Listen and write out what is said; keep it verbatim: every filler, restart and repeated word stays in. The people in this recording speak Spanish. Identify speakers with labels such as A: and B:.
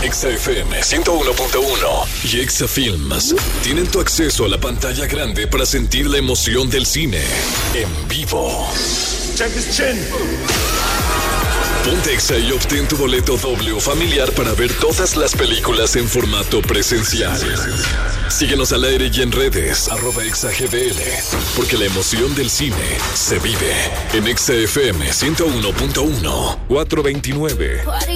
A: Exa F M ciento uno punto uno y Exa Films tienen tu acceso a la pantalla grande para sentir la emoción del cine en vivo.
B: Check this chin.
A: Ponte Exa y obtén tu boleto doble o familiar para ver todas las películas en formato presencial. Síguenos al aire y en redes, arroba ExaGDL, porque la emoción del cine se vive en Exa F M ciento uno punto uno, cuatrocientos veintinueve.